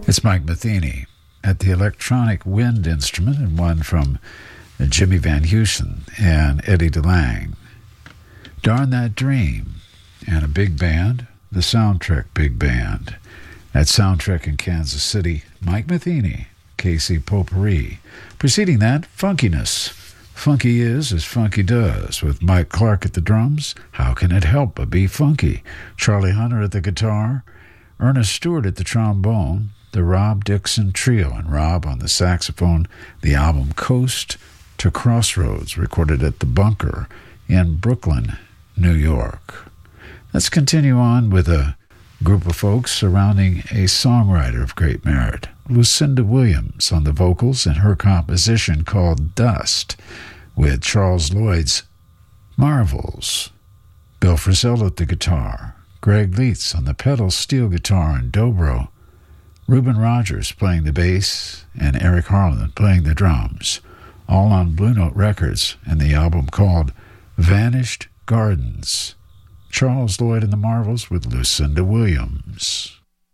It's Mike Metheny at the electronic wind instrument, and one from Jimmy Van Heusen and Eddie DeLange. Darn That Dream, and a big band, the Soundtrack Big Band. At Soundtrack in Kansas City, Mike Metheny, Casey Potpourri. Preceding that, Funkiness. Funky is as funky does, with Mike Clark at the drums. How can it help but be funky? Charlie Hunter at the guitar, Ernest Stewart at the trombone, the Rob Dixon Trio, and Rob on the saxophone. The album Coast to Crossroads, recorded at the Bunker in Brooklyn, New York. Let's continue on with a group of folks surrounding a songwriter of great merit, Lucinda Williams on the vocals, and her composition called Dust, with Charles Lloyd's Marvels, Bill Frisell at the guitar, Greg Leitz on the pedal steel guitar and dobro, Reuben Rogers playing the bass, and Eric Harlan playing the drums, all on Blue Note Records, and the album called Vanished Gardens. Charles Lloyd and the Marvels with Lucinda Williams.